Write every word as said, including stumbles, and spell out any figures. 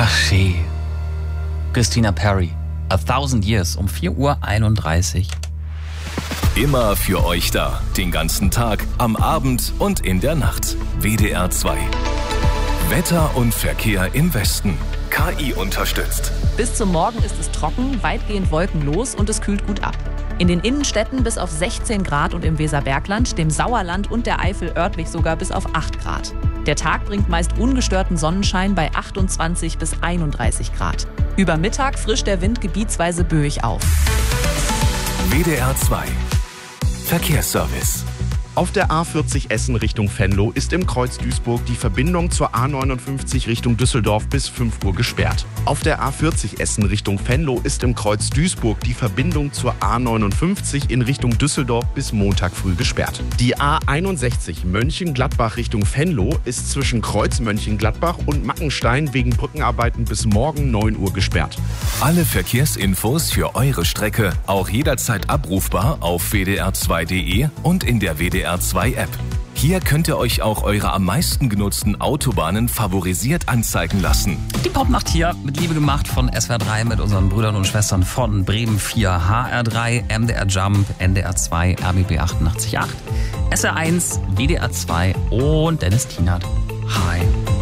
Haché. Christina Perri. A Thousand Years um vier Uhr einunddreißig. Immer für euch da. Den ganzen Tag, am Abend und in der Nacht. W D R zwei. Wetter und Verkehr im Westen. K I unterstützt. Bis zum Morgen ist es trocken, weitgehend wolkenlos und es kühlt gut ab. In den Innenstädten bis auf sechzehn Grad und im Weserbergland, dem Sauerland und der Eifel örtlich sogar bis auf acht Grad. Der Tag bringt meist ungestörten Sonnenschein bei achtundzwanzig bis einunddreißig Grad. Über Mittag frischt der Wind gebietsweise böig auf. W D R zwei. Verkehrsservice. Auf der A vierzig Essen Richtung Venlo ist im Kreuz Duisburg die Verbindung zur A neunundfünfzig Richtung Düsseldorf bis fünf Uhr gesperrt. Auf der A vierzig Essen Richtung Venlo ist im Kreuz Duisburg die Verbindung zur A neunundfünfzig in Richtung Düsseldorf bis Montag früh gesperrt. Die A einundsechzig Mönchengladbach Richtung Venlo ist zwischen Kreuz Mönchengladbach und Mackenstein wegen Brückenarbeiten bis morgen neun Uhr gesperrt. Alle Verkehrsinfos für eure Strecke auch jederzeit abrufbar auf w d r zwei punkt d e und in der W D R zwei App. Hier könnt ihr euch auch eure am meisten genutzten Autobahnen favorisiert anzeigen lassen. Die Popnacht hier mit Liebe gemacht von S W R drei mit unseren Brüdern und Schwestern von Bremen vier, H R drei, M D R Jump, N D R zwei, R B B achtundachtzig Komma acht, S R eins, W D R zwei und Dennis Tienert. Hi.